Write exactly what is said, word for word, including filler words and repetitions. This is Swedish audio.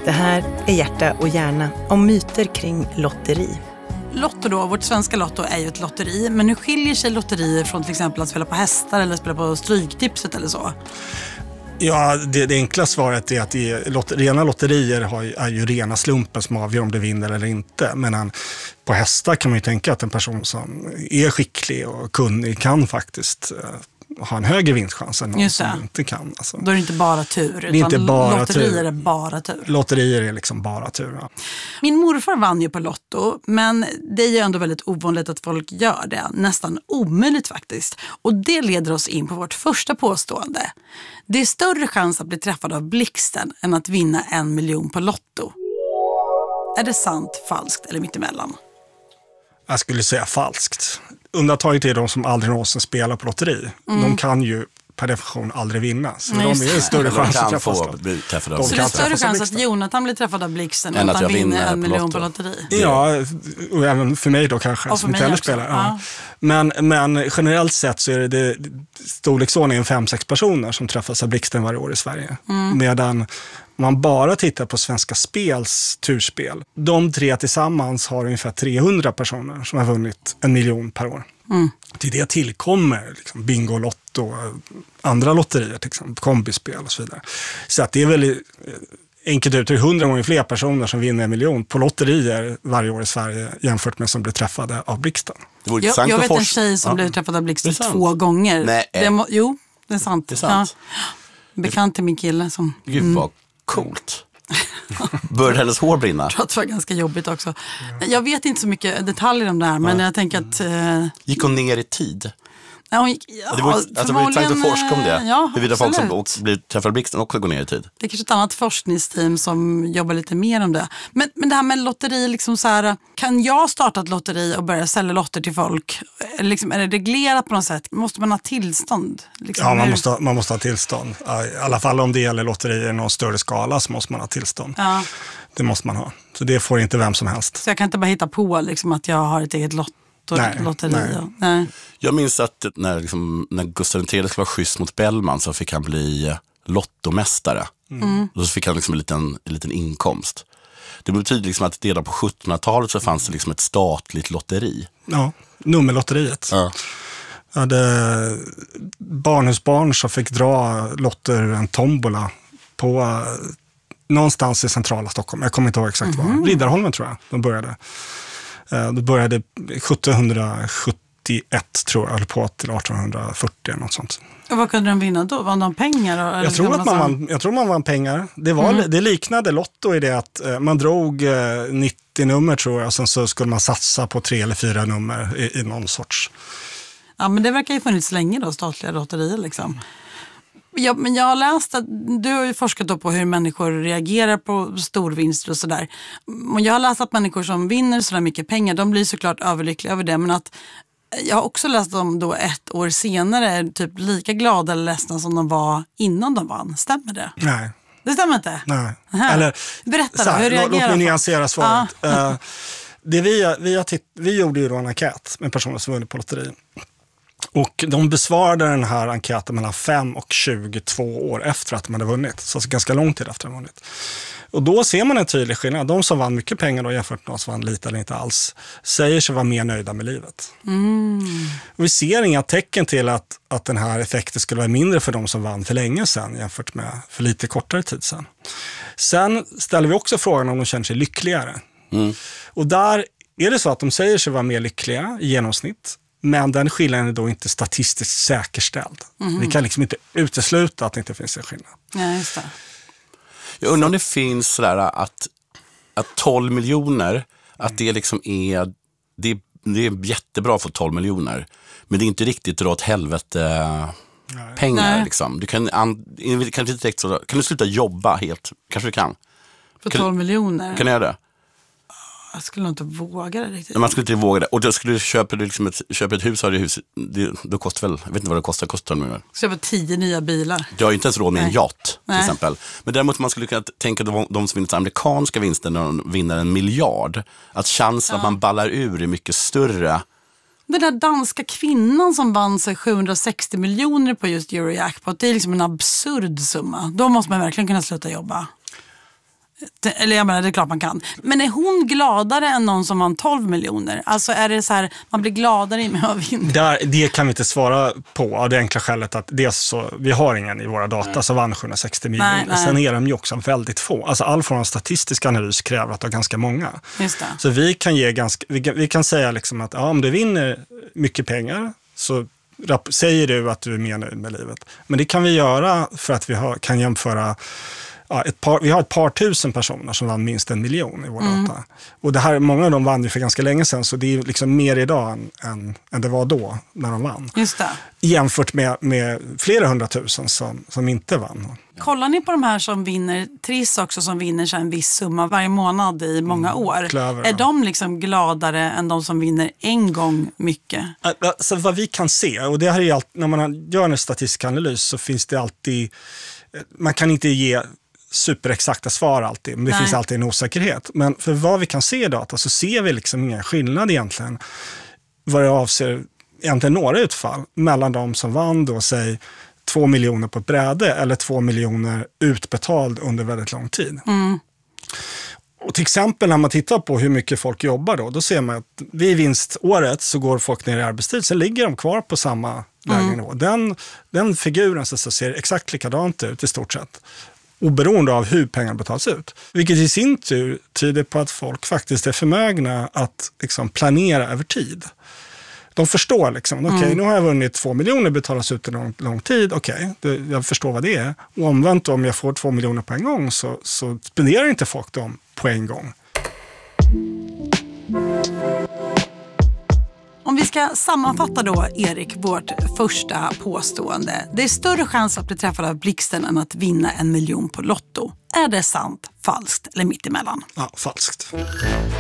Det här är Hjärta och hjärna om myter kring lotteri. Lotto då, vårt svenska Lotto är ju ett lotteri. Men hur skiljer sig lotterier från till exempel att spela på hästar eller spela på stryktipset eller så? Ja, det, det enkla svaret är att det, lot, rena lotterier har, är ju rena slumpen som avgör om du vinner eller inte. Men på hästar kan man ju tänka att en person som är skicklig och kunnig kan faktiskt ha en högre vinstchans än någon som inte kan. Alltså. Då är det inte bara tur, utan det är inte bara lotterier tur. är bara tur. Lotterier är liksom bara tur, ja. Min morfar vann ju på Lotto, men det är ju ändå väldigt ovanligt att folk gör det. Nästan omöjligt faktiskt. Och det leder oss in på vårt första påstående. Det är större chans att bli träffad av blixten än att vinna en miljon på Lotto. Är det sant, falskt eller mittemellan? Jag skulle säga falskt. Undantaget är de som aldrig någonsin spelar på lotteri. Mm. De kan ju per definition aldrig vinna. Så Nej, de är en större chans att träffas. Bli träffade de så det är större chans att Jonathan blir träffad av blixten än att han vinner en miljon på lotteri? Ja, och även för mig då kanske. Och för mig också. Spelar. Ja. Ja. Men, men generellt sett så är det, det storleksordningen fem sex personer som träffas av blixten varje år i Sverige. Mm. Medan man bara tittar på Svenska Spels turspel. De tre tillsammans har ungefär trehundra personer som har vunnit en miljon per år. Mm. Till det tillkommer liksom bingo, lotto, andra lotterier, till exempel kombispel och så vidare. Så att det är väl enkelt uttryckt hundra gånger fler personer som vinner en miljon på lotterier varje år i Sverige jämfört med som blir träffade av blixten. Jag, jag vet en tjej som ja. blev träffad av blixten två gånger. Nej. Det må, jo, det är sant. Det är sant. Ja. Bekant till min kille som... Gud vad mm. coolt. Började hennes hår brinna? Jag tror att det var ganska jobbigt också. Jag vet inte så mycket detaljer om det här, men ja. jag tänker att... Eh... Gick hon ner i tid? Ja, hon gick, ja, det var alltså, intressant att forska om det. Ja, huruvida folk som också blir träffade av blixten också går ner i tid. Det är kanske ett annat forskningsteam som jobbar lite mer om det. Men, men det här med lotteri, liksom så här, kan jag starta ett lotteri och börja sälja lotter till folk? Liksom, är det reglerat på något sätt? Måste man ha tillstånd? Liksom, ja, man måste, man måste ha tillstånd. I alla fall om det gäller lotterier i någon större skala så måste man ha tillstånd. Ja. Det måste man ha. Så det får inte vem som helst. Så jag kan inte bara hitta på liksom, att jag har ett eget lott. Nej, lotteri. nej. nej. Jag minns att när, liksom, när Gustav den tredje skulle vara schysst mot Bellman så fick han bli lottomästare. Mm. Och så fick han liksom en, liten, en liten inkomst. Det betyder liksom att redan på sjuttonhundratalet så fanns det liksom ett statligt lotteri. Ja, nummerlotteriet. Ja. Jag hade barnhusbarn som fick dra lotter ur en tombola på någonstans i centrala Stockholm. Jag kommer inte ihåg exakt mm. vad. Riddarholmen tror jag de började. Det började sjuttonhundrasjuttioett tror jag, eller på till artonhundrafyrtio eller något sånt. Och vad kunde de vinna då? Vann de pengar? Eller jag, tror att man vann, jag tror man vann pengar. Det, var, mm. det liknade Lotto i det att man drog nittio nummer tror jag och sen så skulle man satsa på tre eller fyra nummer i, i någon sorts. Ja, men det verkar ju funnits länge då, statliga lotterier liksom. Ja, men jag har läst att du har ju forskat då på hur människor reagerar på storvinster och sådär. Jag har läst att människor som vinner sådär mycket pengar, de blir såklart överlyckliga över det. Men att jag har också läst om då ett år senare är typ lika glada eller ledsna som de var innan de vann. Stämmer det? Nej. Det stämmer inte? Nej. Eller, berätta då, här, hur reagerar låt mig nyansera svaret. Ah. uh, det vi, vi, har titt- vi gjorde ju då en enkät med personer som vunnit på lotteri. Och de besvarade den här enkäten mellan fem och tjugotvå år efter att de hade vunnit. Så alltså ganska lång tid efter att de hade vunnit. Och då ser man en tydlig skillnad. De som vann mycket pengar då jämfört med de som vann lite eller inte alls säger sig vara mer nöjda med livet. Mm. Och vi ser inga tecken till att, att den här effekten skulle vara mindre för de som vann för länge sedan jämfört med för lite kortare tid sedan. Sen ställer vi också frågan om de känner sig lyckligare. Mm. Och där är det så att de säger sig vara mer lyckliga i genomsnitt. Men den skillnaden är då inte statistiskt säkerställd. Mm. Vi kan liksom inte utesluta att det inte finns en skillnad. Ja, just det. Jag undrar om det finns sådär att, att tolv miljoner, att det liksom är det, är, det är jättebra att få tolv miljoner. Men det är inte riktigt dra åt helvete Nej. pengar. Nej. Liksom. Du kan, an, kan, du direkt, så, kan du sluta jobba helt? Kanske du kan. För tolv miljoner? Kan du göra det? Jag skulle nog inte våga det riktigt. Man skulle inte våga det. Och då skulle du köpa, liksom ett, köpa ett hus, har det hus det, då kostar väl, jag vet inte vad det kostar, kostar det mer. Köpa tio nya bilar. Du har ju inte ens råd med Nej. en yacht till Nej. exempel. Men däremot man skulle kunna tänka de, de som vinner amerikanska vinster när de vinner en miljard. Att chansen ja. att man ballar ur är mycket större. Den där danska kvinnan som vann sig sjuhundrasextio miljoner på just Eurojackpot, det är liksom en absurd summa. Då måste man verkligen kunna sluta jobba. Eller jag menar, det är klart man kan. Men är hon gladare än någon som vann tolv miljoner? Alltså är det så här, man blir gladare i med att vinna? Där, det kan vi inte svara på av det enkla skälet att det är så, vi har ingen i våra data som vann sjuhundrasextio miljoner. Nej, nej. Sen är de ju också väldigt få. Alltså all form av statistisk analys kräver att det är ganska många. Just det. Så vi kan, ge ganska, vi kan, vi kan säga liksom att ja, om du vinner mycket pengar så rap- säger du att du är mer nöjd med livet. Men det kan vi göra för att vi har, kan jämföra. Ja, ett par, vi har ett par tusen personer som vann minst en miljon i vår mm. data. Och det här, många av dem vann ju för ganska länge sedan, så det är liksom mer idag än, än, än det var då när de vann. Just det. Jämfört med, med flera hundratusen som, som inte vann. Kollar ni på de här som vinner, Triss också som vinner så en viss summa varje månad i många mm, år. Klöver, är ja. de liksom gladare än de som vinner en gång mycket? Alltså, vad vi kan se, och det här är allt, när man gör en statistisk analys så finns det alltid, man kan inte ge superexakta svar alltid, men det Nej. finns alltid en osäkerhet. Men för vad vi kan se i data så ser vi liksom ingen skillnad egentligen vad det avser egentligen några utfall mellan de som vann då, säg två miljoner på ett bräde eller två miljoner utbetald under väldigt lång tid. Mm. Och till exempel när man tittar på hur mycket folk jobbar då, då ser man att vid vinståret så går folk ner i arbetstid, så ligger de kvar på samma lägenivå. Mm. Den, den figuren så ser exakt likadant ut i stort sett, oberoende av hur pengar betalas ut. Vilket i sin tur tyder på att folk faktiskt är förmögna att liksom planera över tid. De förstår liksom, okej, okay, mm. nu har jag vunnit två miljoner, betalas ut en lång, lång tid, okej, okay, jag förstår vad det är. Och omvänt, om jag får två miljoner på en gång så, så spenderar inte folk dem på en gång. Om vi ska sammanfatta då, Erik, vårt första påstående. Det är större chans att bli träffad av blixten än att vinna en miljon på Lotto. Är det sant, falskt eller mittemellan? Ja, falskt.